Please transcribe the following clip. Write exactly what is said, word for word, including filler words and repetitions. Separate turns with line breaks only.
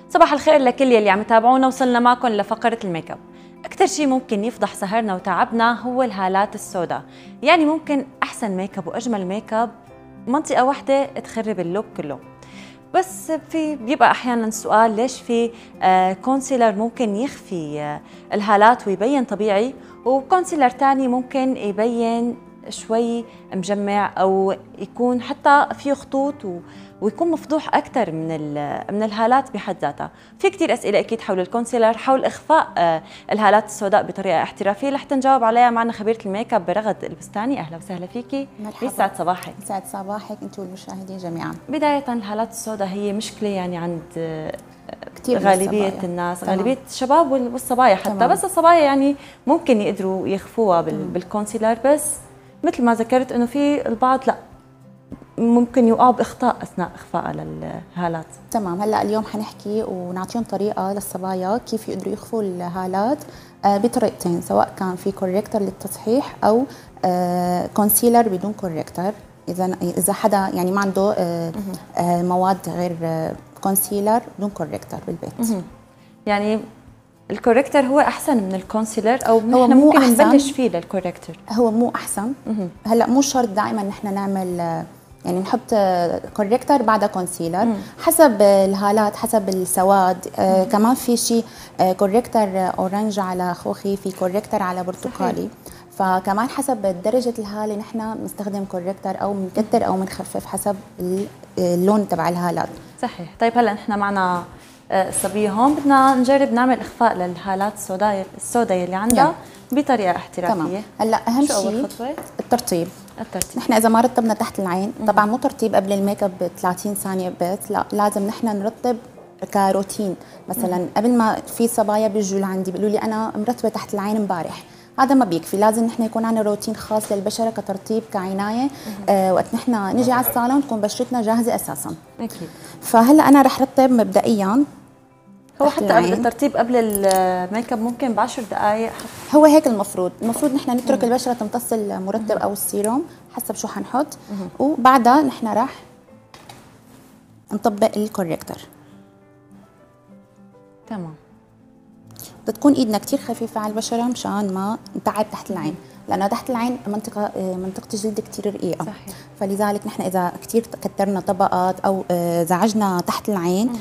صباح الخير لكل يلي عم يتابعونا. وصلنا معكم لفقرة الميك اب. أكثر شيء ممكن يفضح سهرنا وتعبنا هو الهالات السوداء، يعني ممكن أحسن ميك اب وأجمل ميك اب منطقة واحدة تخرب اللوك كله. بس في بيبقى أحيانا السؤال ليش في آه كونسيلر ممكن يخفي آه الهالات ويبين طبيعي، وكونسيلر تاني ممكن يبين شوي مجمع أو يكون حتى فيه خطوط و ويكون مفضوح أكثر من من الهالات بحد ذاتها. في كثير أسئلة أكيد حول الكونسيلر، حول إخفاء الهالات السوداء بطريقة احترافية. لحتى نجاوب عليها معنا خبيرة الميك اب برغد البستاني. أهلا وسهلا فيكي.
مرحبا.
يسعد صباحك.
يسعد صباحك أنت والمشاهدين جميعا.
بداية الهالات السوداء هي مشكلة يعني عند
كثير
غالبية الناس، تمام. غالبية الشباب والصبايا حتى، تمام. بس الصبايا يعني ممكن يقدروا يخفوها بالكونسيلر، بس مثل ما ذكرت إنه في البعض لا ممكن يقع باخطاء اثناء اخفائها للهالات.
تمام. هلا اليوم حنحكي ونعطيهم طريقه للصبايا كيف يقدروا يخفوا الهالات بطريقتين، سواء كان في كوريكتور للتصحيح او كونسيلر بدون كوريكتور. اذا اذا حدا يعني ما عنده مواد غير كونسيلر بدون كوريكتور بالبيت.
يعني الكوريكتور هو احسن من الكونسيلر، او نحن ممكن نبلش فيه للكوريكتور؟
هو مو احسن. هلا مو شرط دائما نحن نعمل يعني نحط كوريكتور بعدها كونسيلر، مم. حسب الهالات حسب السواد. آه كمان في شيء آه كوريكتور اورنج على خوخي، في كوريكتور على برتقالي، فكمان حسب درجه الهاله نحن بنستخدم كوريكتور او بنكتر او بنخفف حسب اللون تبع الهالات.
صحيح. طيب هلا نحن معنا الصبيه هون، بدنا نجرب نعمل اخفاء للهالات السوداء السوداء اللي عندها بطريقه احترافيه.
تمام. هلا اهم شيء الترطيب. الترطيب نحن اذا ما رطبنا تحت العين، طبعا مو ترطيب قبل الميك اب ب ثلاثين ثانيه بس، لا لازم نحن نرطب كروتين. مثلا مم. قبل ما في صبايا بيجوا لعندي بيقولوا لي انا مرطبه تحت العين امبارح، هذا ما بيكفي، لازم نحن يكون عندنا روتين خاص للبشره كترطيب كعنايه. آه وقت نحن نجي على الصالون تكون بشرتنا جاهزه اساسا. اكيد. فهلا انا رح رطب مبدئيا.
هو حتى قبل الترطيب قبل الميك اب ممكن بعشر دقائق.
هو هيك المفروض، المفروض نحن نترك مم. البشره تمتص المرطب او السيروم حسب شو حنحط، مم. وبعدها نحن راح نطبق الكوريكتور.
تمام.
بدها تكون ايدنا كثير خفيفه على البشره مشان ما نتعب تحت العين، لانه تحت العين منطقه منطقه الجلد كثير رقيقه. صحيح. فلذلك نحن اذا كثير كترنا طبقات او زعجنا تحت العين